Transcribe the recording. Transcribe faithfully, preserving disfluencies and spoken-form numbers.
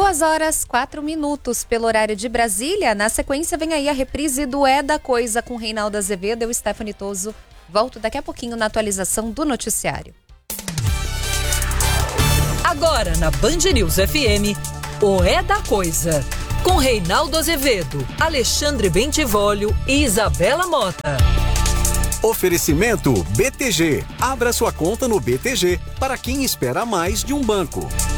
Duas horas, quatro minutos pelo horário de Brasília. Na sequência vem aí a reprise do É da Coisa com Reinaldo Azevedo. Eu, Stephanie Toso, volto daqui a pouquinho na atualização do noticiário. Agora na Band News F M, o É da Coisa, com Reinaldo Azevedo, Alexandre Bentivolio e Isabela Mota. Oferecimento B T G. Abra sua conta no B T G para quem espera mais de um banco.